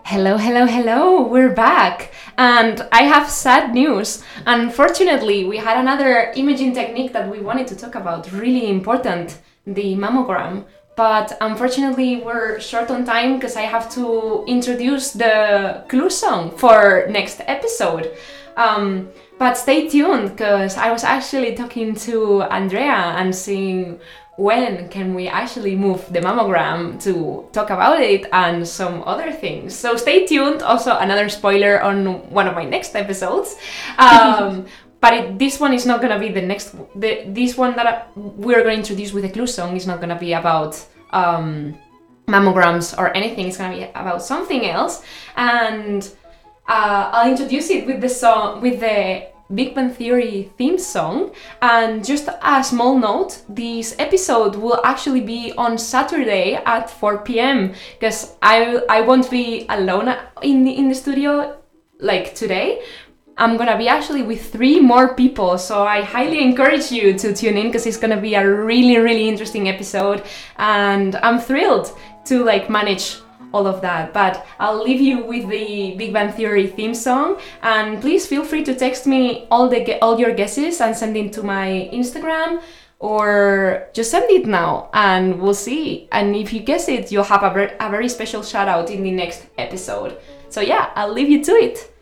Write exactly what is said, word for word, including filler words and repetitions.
Hello, hello, hello, we're back. And I have sad news. Unfortunately, we had another imaging technique that we wanted to talk about, really important, the mammogram. But unfortunately, we're short on time because I have to introduce the clue song for next episode. Um, but stay tuned because I was actually talking to Andrea and seeing when can we actually move the mammogram to talk about it and some other things. So stay tuned. Also, another spoiler on one of my next episodes. Um, but it, this one is not going to be the next... The, this one that we're going to introduce with the clue song is not going to be about um, mammograms or anything. It's going to be about something else. And uh, I'll introduce it with the song, with the Big Bang Theory theme song. And just a small note, this episode will actually be on Saturday at four p.m. because I I won't be alone in the, in the studio like today. I'm gonna be actually with three more people, so I highly encourage you to tune in because it's gonna be a really really interesting episode, and I'm thrilled to like manage all of that. But I'll leave you with the Big Bang Theory theme song, and please feel free to text me all the all your guesses and send it to my Instagram, or just send it now and we'll see. And if you guess it, you'll have a, ver- a very special shout out in the next episode. So yeah, I'll leave you to it.